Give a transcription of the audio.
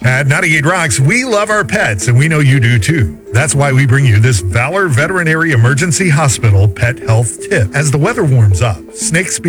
At 98 Rocks, we love our pets, and we know you do too. That's why we bring you this Valor Veterinary Emergency Hospital Pet Health Tip. As the weather warms up, snakes